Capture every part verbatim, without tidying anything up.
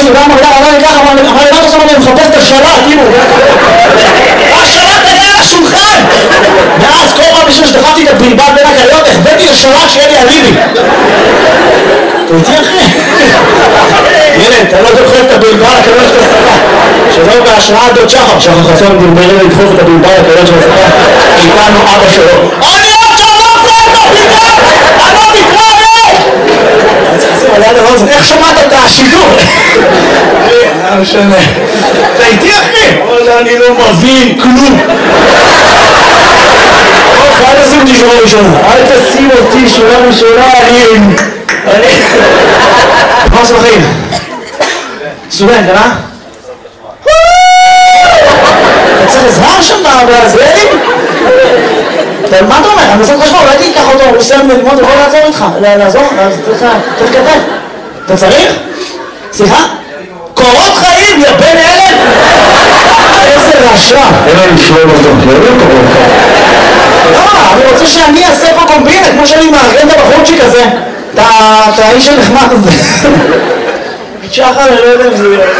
שלי, ואמר לי, אמר לי ככה, אמר לי, אמר לי, מה אתה עושה? אני מחפש את השלט, כאילו. השלט היה על השולחן! ואז כל פעם בשביל שדחפתי את הבלבל בין הקריות, החבאתי לשלט שיהיה לי אליבי. אתה איתי אחי? ילד, אתה לא דוחף את הבלבל לקריות של השרה. שלא בהשראה דוד שחר, שחר חסון דלברים לדחוף את הבלבל לקריות של השרה. איתנו אבא שלו. אני עוד שעבור פה את הבלבל! אני לא מתראה! אני צריך לשים על יד הרוזן, איך שמעת את השידור? לא משנה. אתה איתי אחי? וואלה, אני לא מבין כלום. אל תשים אותי שורה ראשונה. אל תשים אותי שורה ראשונה, אני... אני... מה עושה בחיים? סטודנט, אה? אתה צריך עזרה שם בהסברים? מה אתה אומר? אני מנסה חשבון, אולי תיקח אותו, הוא סיים ללמוד, הוא יכול לעזור איתך. לעזור? צריך כתב. אתה צריך? סליחה? קורות חיים, יא בן אלף! איזה רשע! אין לי לשלום אותו, לא יודע קורות חיים. לא, אני רוצה שאני אעשה פה קומבינה, כמו שאני מארגן את הבחורצ'יק הזה. את האיש הנחמד הזה. שחר, אני לא יודע אם זה...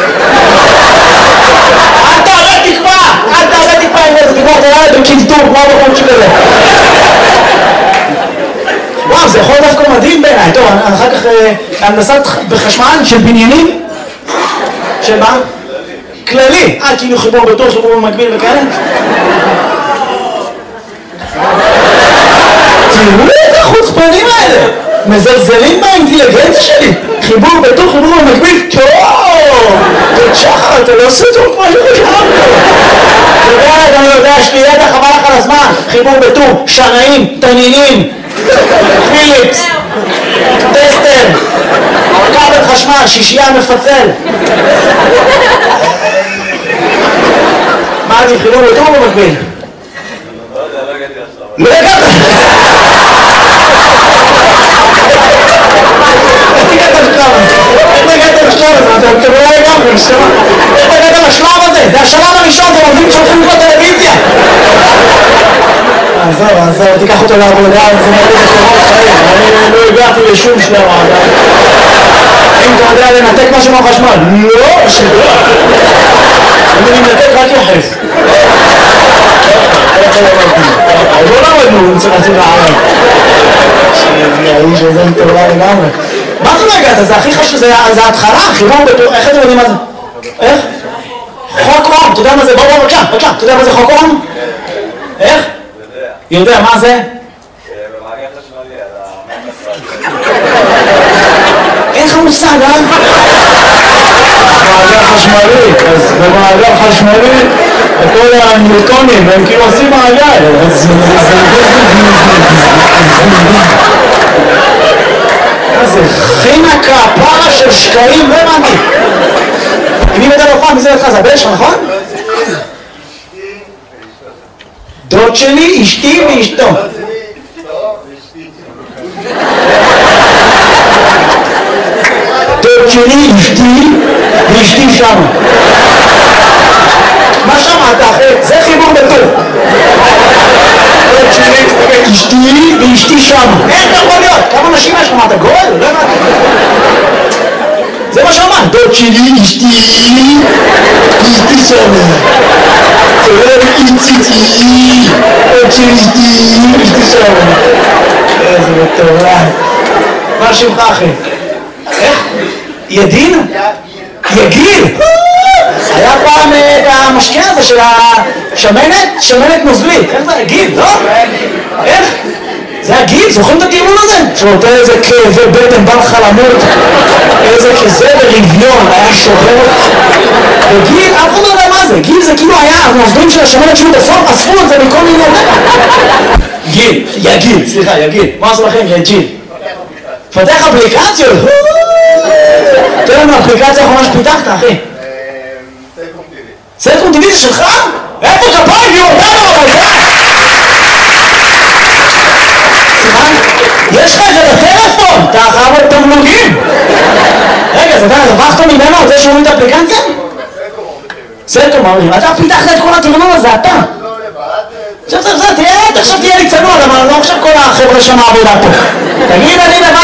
אל תעלה תקווה! אל תעלה תקווה עם איזה תקווה, אתה יודע בקלטור, כמו הבחורצ'יק הזה. וואו, זה יכול דווקא מדהים בעיניי. טוב, אחר כך הנדסת בחשמל של בניינים. של מה? כללי. אה, כאילו חיבור בטוח, חיבור במקביל וכאלה? תראו את החוצפנים האלה! מזלזלים באינטליגנציה שלי! חיבור בטוח, חיבור במקביל, טוב! תודה שחר, אתה לא עושה טוב כמו שחשבתי! אתה יודע, אני יודע, יש לי ידע חבל לך על הזמן! חיבור בטוח, שנאים, תנינים, פיליפס, טסטר, כבל חשמל, שישייה מפצל! מה זה, חיבור בטוח במקביל? לא הגעת! איך הגעת לשלב הזה? איך הגעת לשלב הזה? אתה לא הגמרי, נשמה. איך הגעת לשלב הזה? זה השלב הראשון, זה עובדים שהולכים לקרוא טלוויזיה. עזוב, עזוב, תיקח אותו לעבודה, זה מרגיש לקורות חיים. אני לא הגעתי לשום שלב עדיין. אם אתה יודע לנתק משהו מהחשמל, לא, שגרה. אם אני מנתק רק יחף. עוד לא למדנו, אני צריך להציג לערב. שהאיש הזה מטורע לגמרי. מה זה לא הגעת? זה הכי חשוב, זה ההתחלה, חיבור בטור, איך אתם יודעים מה זה? איך? חוק אום, אתה יודע מה זה? בוא בוא בבקשה, בבקשה, אתה יודע מה זה חוק אום? איך? יודע. יודע, מה זה? במעגל חשמלי, על אין לך מושג, אה? במעגל חשמלי, אז במעגל חשמלי כל הניוטונים הם כאילו עושים מעגל. מה זה? חינקה, פרה של שקעים, לא הבנתי. אני מדבר לא פעם, מזה לך, זה הבן שלך, נכון? דוד שלי, אשתי ואשתו. דוד שלי, אשתי ואשתי שמה. מה שמעת אחי? זה חיבור בטור. דוד שלי, אשתי ואשתי שמה. איך אתה יכול להיות? כמה נשים יש לך? מה אתה גואל? לא הבנתי. זה מה שאמרת. דוד שלי, אשתי ואשתי שמה. דוד איציתי, דוד שלי, אשתי ואשתי שמה. איזה מטורף. מה שמך אחי? איך? ידין? יגיל! היה פעם את המשקה הזה של השמנת, שמנת נוזלית. איך זה? גיל, לא? איך? זה הגיל, זוכרים את הטיעון הזה? שנותן איזה כאבי בטן, בא לך למות, איזה כזה ורביון, היה שובר. וגיל, אף אחד לא יודע מה זה. גיל זה כאילו היה הנוזלים של השמנת שהוא בסוף, אספו את זה מכל מיני... גיל, יגיל, סליחה, יגיל. מה עושה לכם? יגיל. פתח אפליקציות. תראה לנו אפליקציה האחרונה שפיתחת, אחי. סלקום טי וי. סלקום טי וי זה שלך? איפה כפיים? היא אותנו בבלדה! סליחה? יש לך את זה בטלפון! אתה חייב עוד תמלוגים! רגע, אז אתה רווחת ממנו על זה שהוא את האפליקציה? סלקום אומרים. אתה פיתחת את כל התרנון הזה, אתה! עכשיו, עכשיו, תראה, עכשיו תהיה לי צנוע, למה לא עכשיו כל החבר'ה שם העבודה פה. תגיד, אני דבר